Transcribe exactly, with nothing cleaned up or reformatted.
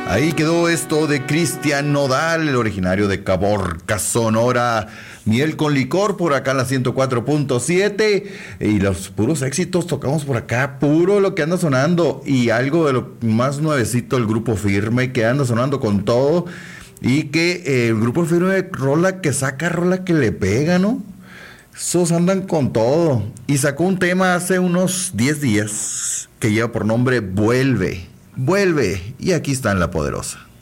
Ahí quedó esto de Cristian Nodal, el originario de Caborca, Sonora. Miel con licor por acá en la ciento cuatro punto siete. Y los puros éxitos tocamos por acá, puro lo que anda sonando. Y algo de lo más nuevecito, el Grupo Firme, que anda sonando con todo. Y que eh, el Grupo Firme, rola que saca, rola que le pega, ¿no? Esos andan con todo. Y sacó un tema hace unos diez días que lleva por nombre Vuelve. Vuelve. Y aquí está en La Poderosa.